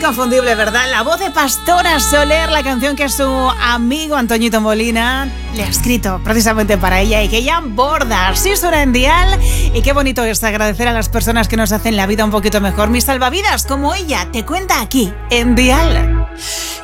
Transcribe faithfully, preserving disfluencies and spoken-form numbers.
inconfundible, ¿verdad? La voz de Pastora Soler, la canción que su amigo Antoñito Molina le ha escrito precisamente para ella y que ya borda. Sí suena en Dial y qué bonito es agradecer a las personas que nos hacen la vida un poquito mejor. Mis salvavidas, como ella, te cuenta aquí en Dial.